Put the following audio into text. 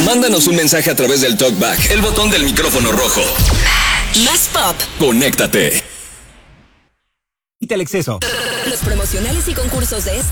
Mándanos un mensaje a través del TalkBack, el botón del micrófono rojo. Más pop. Conéctate. Quita el exceso. Los promocionales y concursos de esta